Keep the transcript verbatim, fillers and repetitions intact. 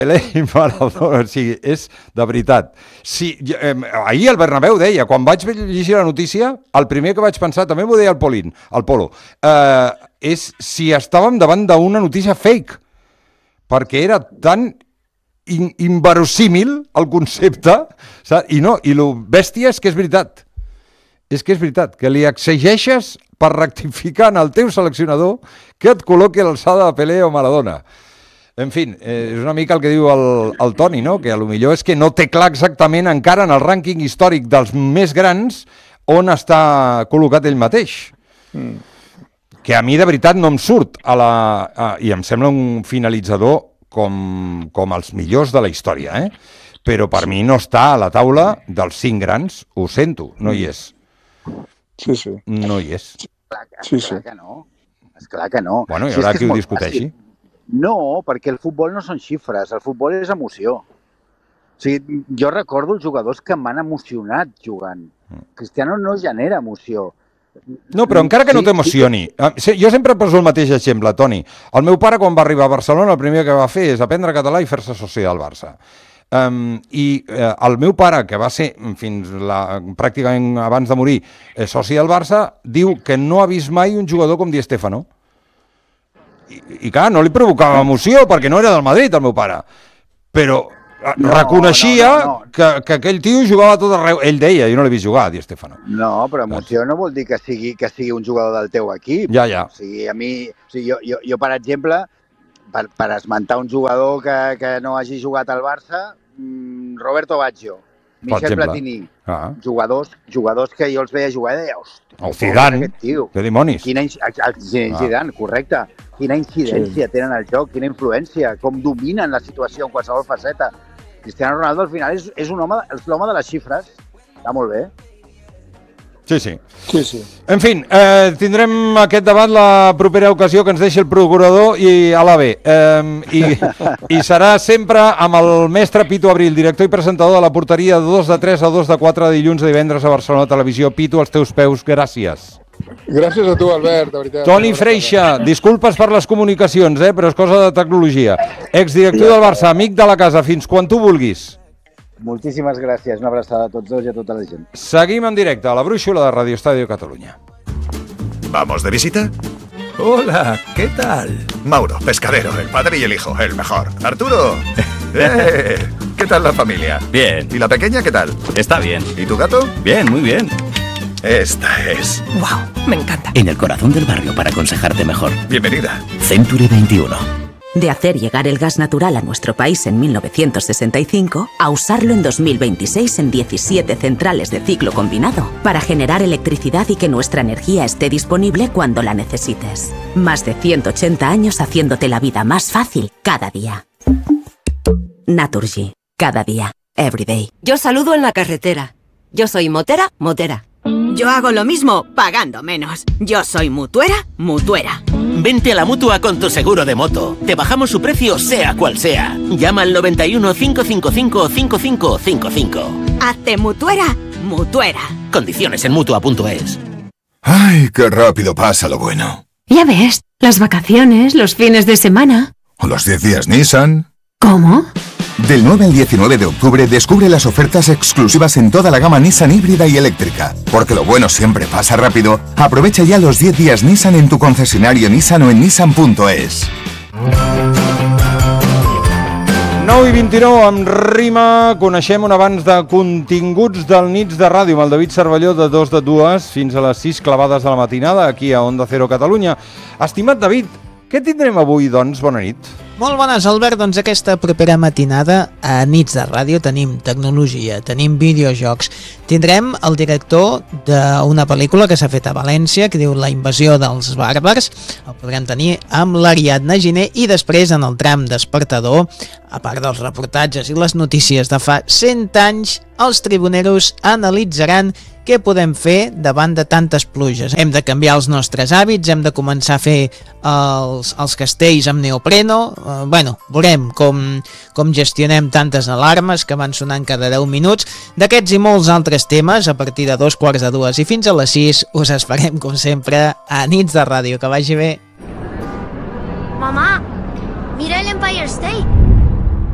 Pelé i Maradona, o sigui, és de veritat. Sí, eh, ahir el Bernabéu deia, quan vaig llegir la notícia, el primer que vaig pensar, també m'ho deia el Polín, el Polo, eh, és si estàvem davant d'una notícia fake, perquè era tan in inverosímil el concepte, saps? I no, i lo bèstia és que és veritat. És que és veritat, que li exigeixes per rectificar en el teu seleccionador que et col·loqui a l'alçada de Pelé o Maradona. En fi, eh, és una mica el que diu el, el Toni, no? Que a lo millor és que no té clar exactament encara en el rànquing històric dels més grans on està col·locat ell mateix. Mm. Que a mi de veritat no em surt a la, a, i em sembla un finalitzador com, com els millors de la història, eh? Però per mi no està a la taula dels cinc grans, ho sento, no hi és. Sí, sí. No hi és. Esclar que, Sí, esclar sí. que no. Esclar que no. Bueno, hi Si és haurà que qui és ho molt discuteixi. fàcil. No, perquè el futbol no són xifres, el futbol és emoció. O sigui, jo recordo els jugadors que m'han emocionat jugant. Cristiano no genera emoció. No, però encara que no t'emocioni. Sí, jo sempre poso el mateix exemple, Toni. El meu pare, quan va arribar a Barcelona, el primer que va fer és aprendre català i fer-se soci del Barça. Um, I uh, el meu pare, que va ser fins la, pràcticament abans de morir eh, soci del Barça, diu que no ha vist mai un jugador com Di Stéfano. I, i clar, no li provocava emoció perquè no era del Madrid, el meu pare. Però no, reconeixia no, no, no. Que, que aquell tio jugava a tot arreu. Ell deia, jo no l'he vist jugar, Di Stéfano. No, però emoció no vol dir que sigui, que sigui un jugador del teu equip. Ja, ja. O sigui, a mi, o sigui, jo, jo, jo, per exemple, per, per esmentar un jugador que, que no hagi jugat al Barça, Roberto Baggio, Michel Platini, ah. jugadors, jugadors que jo els veia jugar i deia, hòstia, el Zidane, que dimonis. Quina, el Zidane, ah. correcte. Quina incidència sí. tenen al joc, quina influència, com dominen la situació en qualsevol faceta. Cristiano Ronaldo al final és, és un home, és l'home de les xifres. Està molt bé. Sí, sí. Sí, sí. En fi, eh, tindrem aquest debat la propera ocasió que ens deixi el procurador i a l'A B. Eh, i, I serà sempre amb el mestre Pitu Abril, director i presentador de la porteria de dos de tres a dos de quatre de dilluns a divendres a Barcelona Televisió. Pitu, als teus peus, gràcies. Gràcies a tu, Albert, de veritat. Toni Freixa, disculpes per les comunicacions, eh, però és cosa de tecnologia. Exdirector del Barça, amic de la casa, fins quan tu vulguis. Moltíssimes gràcies, una abraçada a tots dos i a tota la gent. Seguim en directe a la brúixola de Radio Estadio Cataluña. ¿Vamos de visita? Hola, ¿qué tal? Mauro, pescadero, el padre y el hijo, el mejor. Arturo, ¡eh! ¿Qué tal la familia? Bien. ¿Y la pequeña qué tal? Está bien. ¿Y tu gato? Bien, muy bien. Esta es. ¡Wow! Me encanta. En el corazón del barrio para aconsejarte mejor. Bienvenida. Century veintiuno. De hacer llegar el gas natural a nuestro país en mil novecientos sesenta y cinco a usarlo en dos mil veintiséis en diecisiete centrales de ciclo combinado para generar electricidad y que nuestra energía esté disponible cuando la necesites. Más de ciento ochenta años haciéndote la vida más fácil cada día. Naturgy. Cada día. Every day. Yo saludo en la carretera. Yo soy motera, motera. Yo hago lo mismo, pagando menos. Yo soy mutuera, mutuera. Vente a la Mutua con tu seguro de moto. Te bajamos su precio sea cual sea. Llama al noventa y uno, cinco cinco cinco, cinco cinco cinco cinco. Hazte mutuera, mutuera. Condiciones en Mutua punto es. Ay, qué rápido pasa lo bueno. Ya ves, las vacaciones, los fines de semana. O los diez días Nissan. ¿Cómo? Del nueve al diecinueve de octubre descubre las ofertas exclusivas en toda la gama Nissan híbrida y eléctrica. Porque lo bueno siempre pasa rápido. Aprovecha ya los diez días Nissan en tu concesionario Nissan o en Nissan punto es. nou i vint-i-nou, amb rima, coneixem un avanç de continguts del Nits de Ràdio amb el David Cervelló de dos de dues fins a les sis clavades de la matinada aquí a Onda Cero Catalunya. Estimat David, què tindrem avui, doncs? Bona nit. Molt bones, Albert. Doncs aquesta propera matinada a Nits de Ràdio tenim tecnologia, tenim videojocs. Tindrem el director d'una pel·lícula que s'ha fet a València, que diu La invasió dels bàrbars. El podrem tenir amb l'Ariadna Giner i després, en el tram despertador, a part dels reportatges i les notícies de fa cent anys, els tribuneros analitzaran què podem fer davant de tantes pluges. Hem de canviar els nostres hàbits, hem de començar a fer els, els castells amb neopreno. Uh, bueno, veurem com, com gestionem tantes alarmes que van sonant cada deu minuts. D'aquests i molts altres temes, a partir de dos quarts de dues i fins a les sis, us esperem, com sempre, a Nits de Ràdio. Que vagi bé. Mamà, mira el Empire State.